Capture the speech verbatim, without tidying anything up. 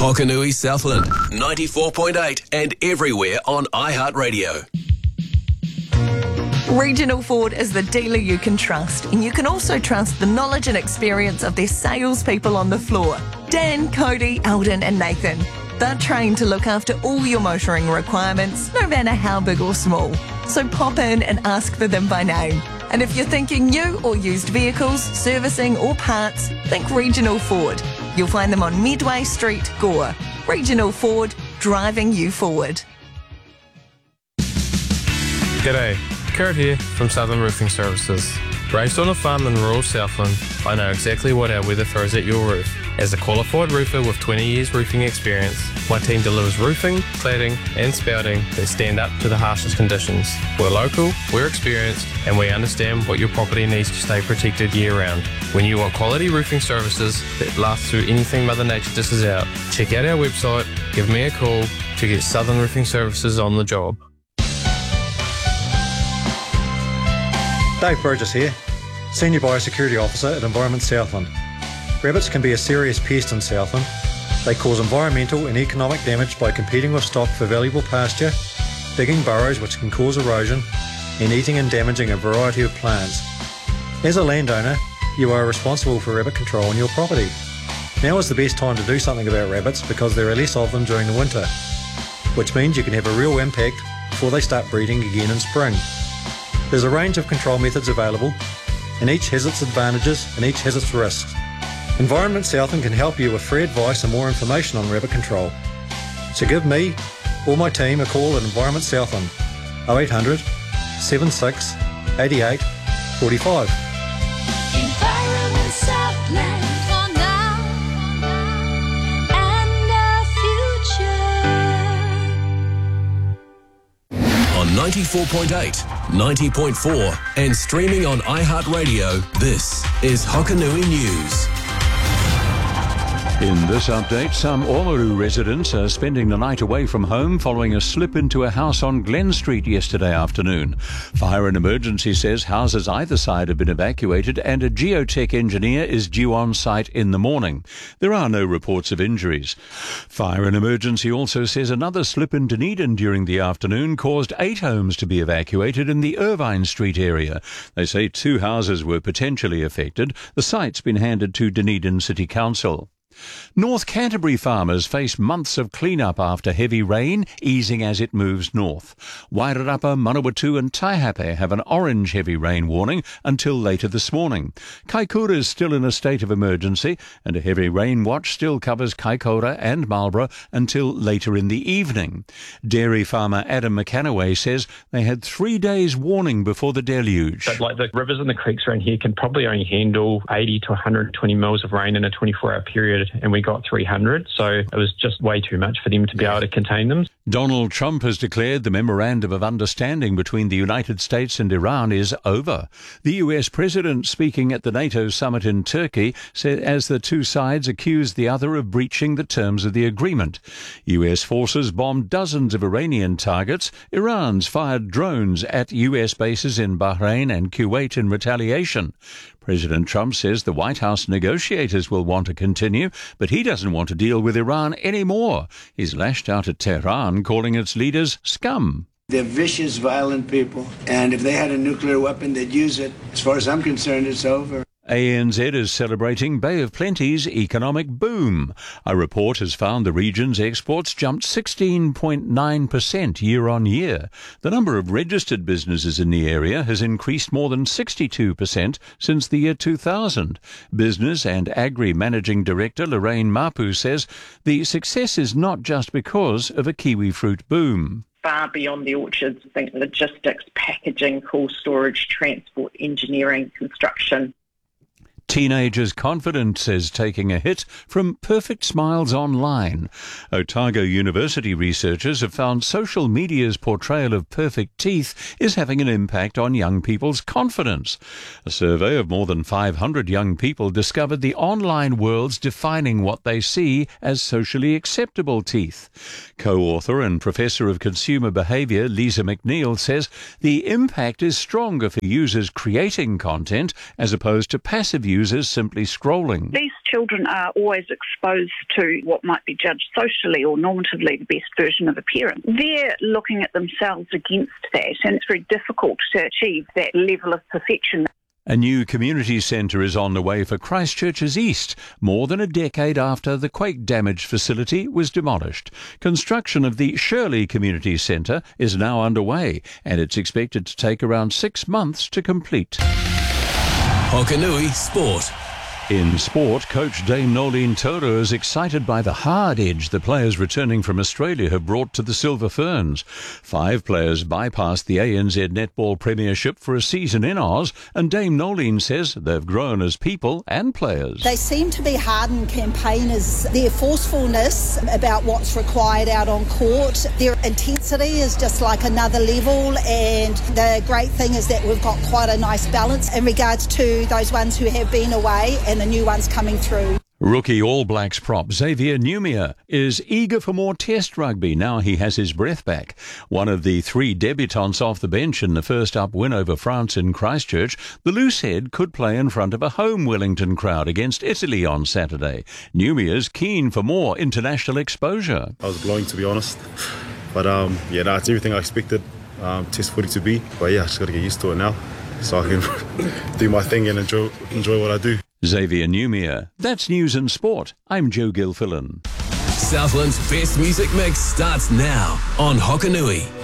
Hokanui Southland, ninety-four point eight and everywhere on iHeartRadio. Regional Ford is the dealer you can trust, and you can also trust the knowledge and experience of their salespeople on the floor. Dan, Cody, Alden and Nathan. They're trained to look after all your motoring requirements, no matter how big or small. So pop in and ask for them by name. And if you're thinking new or used vehicles, servicing or parts, think Regional Ford. You'll find them on Midway Street, Gore. Regional Ford, driving you forward. G'day, Kurt here from Southern Roofing Services. Raised on a farm in rural Southland, I know exactly what our weather throws at your roof. As a qualified roofer with twenty years roofing experience, my team delivers roofing, cladding and spouting that stand up to the harshest conditions. We're local, we're experienced and we understand what your property needs to stay protected year round. When you want quality roofing services that last through anything Mother Nature dishes out, check out our website, give me a call to get Southern Roofing Services on the job. Dave Burgess here, Senior Biosecurity Officer at Environment Southland. Rabbits can be a serious pest in Southland. They cause environmental and economic damage by competing with stock for valuable pasture, digging burrows which can cause erosion, and eating and damaging a variety of plants. As a landowner, you are responsible for rabbit control on your property. Now is the best time to do something about rabbits because there are less of them during the winter, which means you can have a real impact before they start breeding again in spring. There's a range of control methods available, and each has its advantages and each has its risks. Environment Southland can help you with free advice and more information on rabbit control. So give me or my team a call at Environment Southland, oh eight hundred, seven six, eight eight, four five. Environment Southland for now and the future. On ninety-four point eight, ninety point four and streaming on iHeartRadio, this is Hokanui News. In this update, some Oamaru residents are spending the night away from home following a slip into a house on Glen Street yesterday afternoon. Fire and Emergency says houses either side have been evacuated and a geotech engineer is due on site in the morning. There are no reports of injuries. Fire and Emergency also says another slip in Dunedin during the afternoon caused eight homes to be evacuated in the Irvine Street area. They say two houses were potentially affected. The site's been handed to Dunedin City Council. North Canterbury farmers face months of clean-up after heavy rain, easing as it moves north. Wairarapa, Manawatu and Taihape have an orange heavy rain warning until later this morning. Kaikoura is still in a state of emergency, and a heavy rain watch still covers Kaikoura and Marlborough until later in the evening. Dairy farmer Adam McCanaway says they had three days warning before the deluge. But like the rivers and the creeks around here can probably only handle eighty to one hundred twenty mils of rain in a twenty-four hour period, and we got three hundred, so it was just way too much for them to be able to contain them. Donald Trump has declared the Memorandum of Understanding between the United States and Iran is over. The U S President, speaking at the NATO summit in Turkey, said as the two sides accused the other of breaching the terms of the agreement. U S forces bombed dozens of Iranian targets. Iran's fired drones at U S bases in Bahrain and Kuwait in retaliation. President Trump says the White House negotiators will want to continue, but he doesn't want to deal with Iran anymore. He's lashed out at Tehran, calling its leaders scum. They're vicious, violent people, and if they had a nuclear weapon, they'd use it. As far as I'm concerned, it's over. A N Z is celebrating Bay of Plenty's economic boom. A report has found the region's exports jumped sixteen point nine percent year on year. The number of registered businesses in the area has increased more than sixty-two percent since the year two thousand. Business and Agri Managing Director Lorraine Mapu says the success is not just because of a kiwi fruit boom. Far beyond the orchards, think logistics, packaging, cool storage, transport, engineering, construction. Teenagers' confidence is taking a hit from perfect smiles online. Otago University researchers have found social media's portrayal of perfect teeth is having an impact on young people's confidence. A survey of more than five hundred young people discovered the online world's defining what they see as socially acceptable teeth. Co-author and Professor of Consumer Behaviour Lisa McNeil says the impact is stronger for users creating content as opposed to passive users views as simply scrolling. These children are always exposed to what might be judged socially or normatively the best version of a parent. They're looking at themselves against that, and it's very difficult to achieve that level of perfection. A new community centre is on the way for Christchurch's East, more than a decade after the quake-damaged facility was demolished. Construction of the Shirley Community Centre is now underway, and it's expected to take around six months to complete. Hokanui Sport. In sport, coach Dame Nolene Toro is excited by the hard edge the players returning from Australia have brought to the Silver Ferns. Five players bypassed the A N Z Netball Premiership for a season in Oz, and Dame Nolene says they've grown as people and players. They seem to be hardened campaigners. Their forcefulness about what's required out on court, their intensity is just like another level, and the great thing is that we've got quite a nice balance in regards to those ones who have been away and the new ones coming through. Rookie All Blacks prop Xavier Numia is eager for more Test rugby now he has his breath back. One of the three debutants off the bench in the first up win over France in Christchurch, the loosehead could play in front of a home Wellington crowd against Italy on Saturday. Numia's keen for more international exposure. I was glowing, to be honest, but um, yeah, that's everything I expected um, Test footy to be. But yeah, I just got to get used to it now, so I can do my thing and enjoy enjoy what I do. Xavier Numia. That's News and Sport. I'm Joe Gilfillan. Southland's best music mix starts now on Hokanui.